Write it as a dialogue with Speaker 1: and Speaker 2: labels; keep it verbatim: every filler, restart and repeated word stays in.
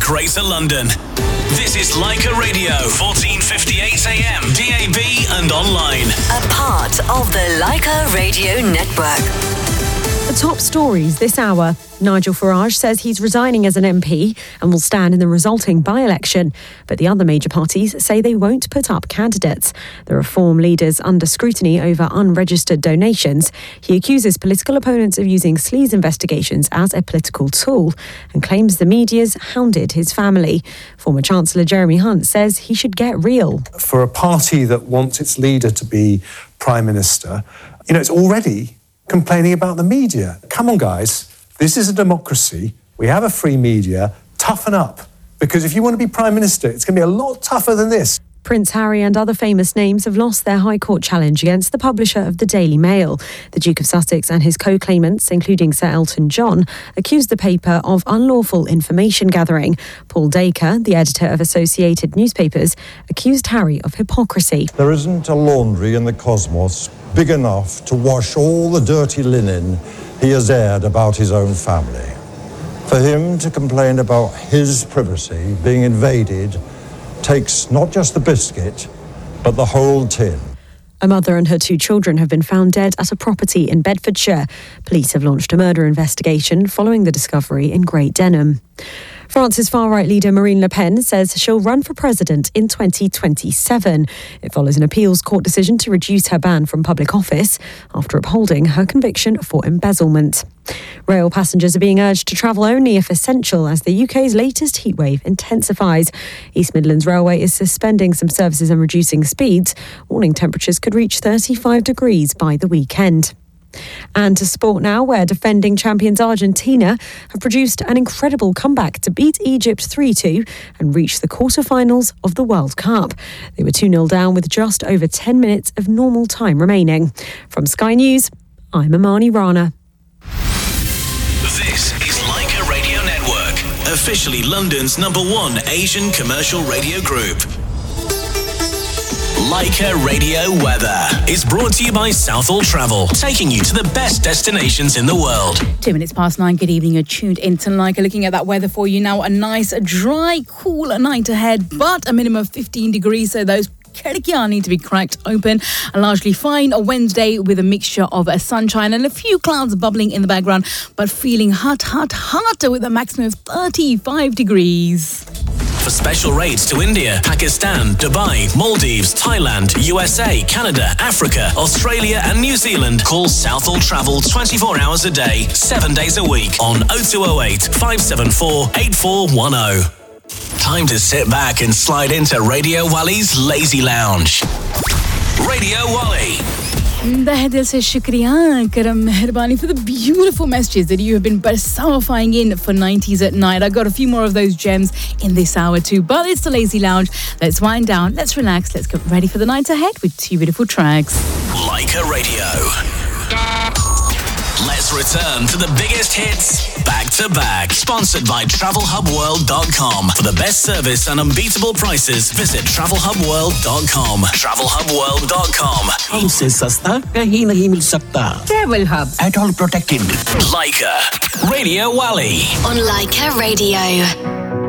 Speaker 1: Greater London. This is Leica Radio, fourteen fifty-eight A M, D A B and online.
Speaker 2: A part of the Leica Radio Network.
Speaker 3: The top stories this hour. Nigel Farage says he's resigning as an M P and will stand in the resulting by-election. But the other major parties say they won't put up candidates. The Reform leader's under scrutiny over unregistered donations. He accuses political opponents of using sleaze investigations as a political tool and claims the media's hounded his family. Former Chancellor Jeremy Hunt says he should get real.
Speaker 4: For a party that wants its leader to be Prime Minister, you know, it's already complaining about the media. Come on, guys. This is a democracy. We have a free media. Toughen up. Because if you want to be Prime Minister, it's going to be a lot tougher than this.
Speaker 3: Prince Harry and other famous names have lost their High Court challenge against the publisher of the Daily Mail. The Duke of Sussex and his co-claimants, including Sir Elton John, accused the paper of unlawful information gathering. Paul Dacre, the editor of Associated Newspapers, accused Harry of hypocrisy.
Speaker 5: There isn't a laundry in the cosmos big enough to wash all the dirty linen he has aired about his own family. For him to complain about his privacy being invaded takes not just the biscuit, but the whole tin.
Speaker 3: A mother and her two children have been found dead at a property in Bedfordshire. Police have launched a murder investigation following the discovery in Great Denham. France's far-right leader Marine Le Pen says she'll run for president in twenty twenty-seven. It follows an appeals court decision to reduce her ban from public office after upholding her conviction for embezzlement. Rail passengers are being urged to travel only if essential as the U K's latest heatwave intensifies. East Midlands Railway is suspending some services and reducing speeds. Warning temperatures could reach thirty-five degrees by the weekend. And to sport now, where defending champions Argentina have produced an incredible comeback to beat Egypt three two and reach the quarter-finals of the World Cup. They were two nil down with just over ten minutes of normal time remaining. From Sky News, I'm Amani Rana.
Speaker 1: This is Leica Radio Network, officially London's number one Asian commercial radio group. Leica Radio Weather is brought to you by Southall Travel, taking you to the best destinations in the world.
Speaker 6: Two minutes past nine. Good evening. You're tuned into Leica. Looking at that weather for you now. A nice, dry, cool night ahead, but a minimum of fifteen degrees. So those Kerikya need to be cracked open. A largely fine a Wednesday with a mixture of a sunshine and a few clouds bubbling in the background, but feeling hot, hot, hot with a maximum of thirty-five degrees.
Speaker 1: For special rates to India, Pakistan, Dubai, Maldives, Thailand, U S A, Canada, Africa, Australia and New Zealand, call Southall Travel twenty-four hours a day, seven days a week on oh two oh eight, five seven four, eight four one oh. Time to sit back and slide into Radio Wali's Lazy Lounge. Radio Wali.
Speaker 6: Tahe dil se shukriya, karam meherbani for the beautiful messages that you have been personifying in for nineties at night. I got a few more of those gems in this hour too, but it's the Lazy Lounge. Let's wind down, let's relax, let's get ready for the night ahead with two beautiful tracks.
Speaker 1: Leica Radio. Let's return to the biggest hits back to back. Sponsored by travel hub world dot com. For the best service and unbeatable prices, visit travel hub world dot com. travel hub world dot com.
Speaker 7: हमसे सस्ता कहीं नहीं मिल सकता.
Speaker 6: Travel Hub.
Speaker 7: At all protected.
Speaker 1: Leica Radio Wali.
Speaker 2: On Leica Radio.